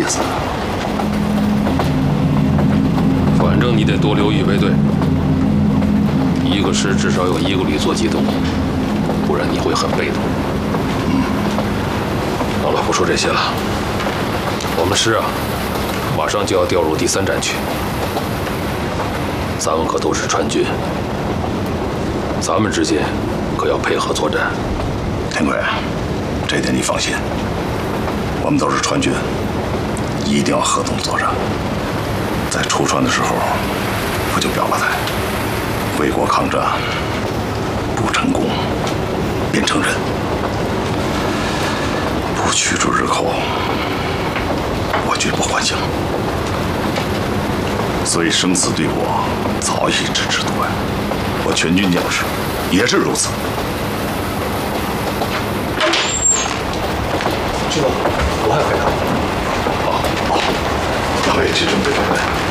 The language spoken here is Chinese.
思？ 反正你得多留预备队，一个师至少有1个旅做机动，不然你会很被动。好了，不说这些了。我们师啊，马上就要调入第3战区，咱们可都是川军，咱们之间可要配合作战。 天贵，这点你放心，我们都是川军，一定要合同作战。在出川的时候，我就表了态，为国抗战，不成功便成仁，不驱逐日寇，我绝不还乡。所以生死对我早已置之度外，我全军将士也是如此。 知道，我还回来。 好，两位去准备准备。